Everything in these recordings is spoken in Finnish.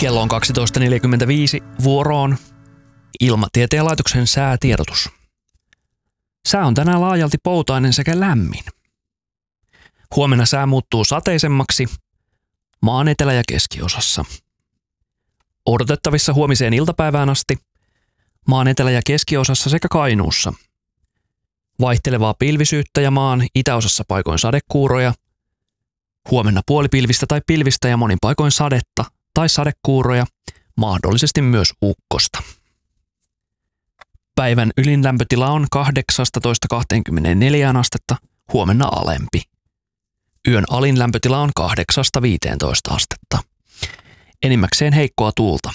Kello on 12.45, vuoroon Ilmatieteen laitoksen säätiedotus. Sää on tänään laajalti poutainen sekä lämmin. Huomenna sää muuttuu sateisemmaksi maan etelä- ja keskiosassa. Odotettavissa huomiseen iltapäivään asti maan etelä- ja keskiosassa sekä Kainuussa. Vaihtelevaa pilvisyyttä ja maan itäosassa paikoin sadekuuroja. Huomenna puolipilvistä tai pilvistä ja monin paikoin sadetta tai sadekuuroja, mahdollisesti myös ukkosta. Päivän ylin lämpötila on 18–24 astetta, huomenna alempi. Yön alin lämpötila on 8–15 astetta. Enimmäkseen heikkoa tuulta.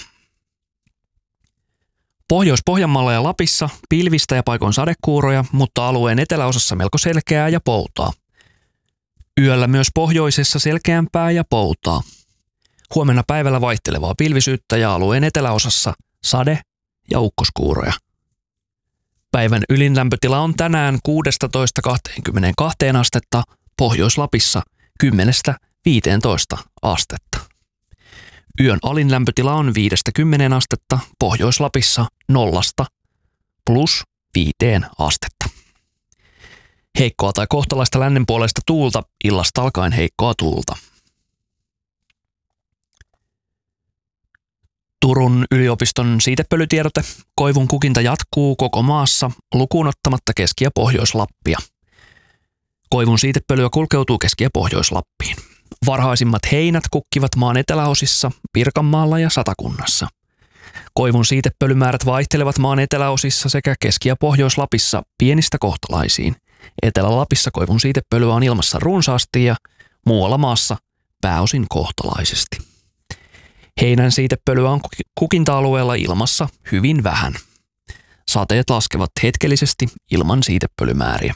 Pohjois-Pohjanmaalla ja Lapissa pilvistä ja paikoin sadekuuroja, mutta alueen eteläosassa melko selkeää ja poutaa. Yöllä myös pohjoisessa selkeämpää ja poutaa. Huomenna päivällä vaihtelevaa pilvisyyttä ja alueen eteläosassa sade- ja ukkoskuuroja. Päivän ylin lämpötila on tänään 16–22 astetta, Pohjois-Lapissa 10–15 astetta. Yön alin lämpötila on 5–10 astetta, Pohjois-Lapissa 0–+5 astetta. Heikkoa tai kohtalaista lännenpuoleista tuulta, illasta alkaen heikkoa tuulta. Turun yliopiston siitepölytiedote. Koivun kukinta jatkuu koko maassa lukuun ottamatta Keski- ja Pohjois-Lappia. Koivun siitepölyä kulkeutuu Keski- ja Pohjois-Lappiin. Varhaisimmat heinät kukkivat maan eteläosissa, Pirkanmaalla ja Satakunnassa. Koivun siitepölymäärät vaihtelevat maan eteläosissa sekä Keski- ja Pohjois-Lapissa pienistä kohtalaisiin. Etelä-Lapissa koivun siitepölyä on ilmassa runsaasti ja muualla maassa pääosin kohtalaisesti. Heinän siitepölyä on kukinta-alueella ilmassa hyvin vähän. Sateet laskevat hetkellisesti ilman siitepölymääriä.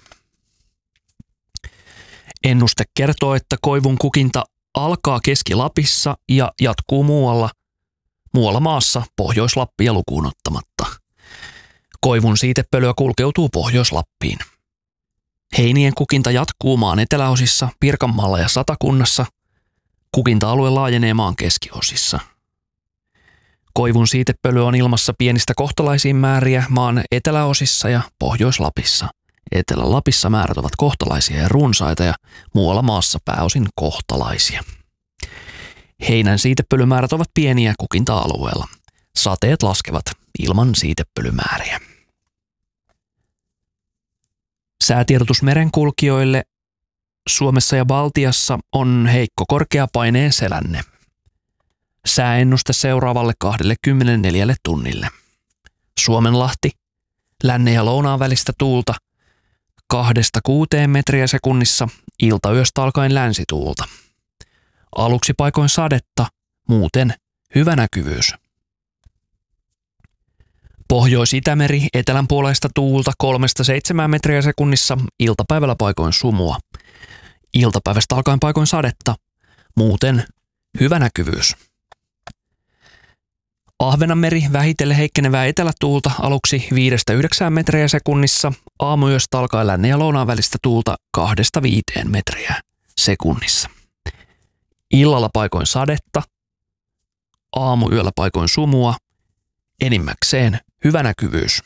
Ennuste kertoo, että koivun kukinta alkaa Keski-Lapissa ja jatkuu muualla maassa Pohjois-Lappia lukuun ottamatta. Koivun siitepölyä kulkeutuu Pohjois-Lappiin. Heinien kukinta jatkuu maan eteläosissa, Pirkanmaalla ja Satakunnassa. Kukinta-alue laajenee maan keskiosissa. Koivun siitepöly on ilmassa pienistä kohtalaisiin määriä maan eteläosissa ja Pohjois-Lapissa. Etelä-Lapissa määrät ovat kohtalaisia ja runsaita ja muualla maassa pääosin kohtalaisia. Heinän siitepölymäärät ovat pieniä kukinta-alueella. Sateet laskevat ilman siitepölymääriä. Säätiedotus merenkulkijoille. Suomessa ja Baltiassa on heikko korkeapaineen selänne. Sääennuste seuraavalle 24 tunnille. Suomenlahti, lännen ja lounaan välistä tuulta 2–6 metriä sekunnissa, iltayöstä alkaen länsituulta. Aluksi paikoin sadetta, muuten hyvä näkyvyys. Pohjois-Itämeri, etelänpuoleista tuulta 3–7 metriä sekunnissa, iltapäivällä paikoin sumua. Iltapäivästä alkaen paikoin sadetta, muuten hyvä näkyvyys. Ahvenanmeri, vähitellen heikkenevää etelätuulta, aluksi 5–9 metriä sekunnissa, aamuyöstä alkaen lännen ja lounaan välistä tuulta 2–5 metriä sekunnissa. Illalla paikoin sadetta, aamuyöllä paikoin sumua, enimmäkseen hyvä näkyvyys.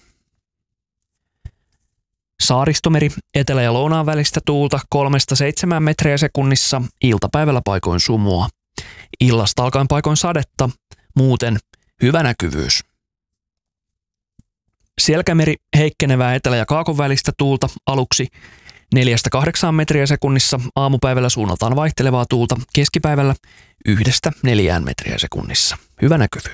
Saaristomeri, etelä- ja lounaan välistä tuulta 3–7 metriä sekunnissa, iltapäivällä paikoin sumua. Illasta alkaen paikoin sadetta, muuten hyvä näkyvyys. Selkämeri, heikkenevää etelä- ja kaakon välistä tuulta, aluksi 4–8 metriä sekunnissa, aamupäivällä suunnaltaan vaihtelevaa tuulta, keskipäivällä 1–4 metriä sekunnissa. Hyvä näkyvyys.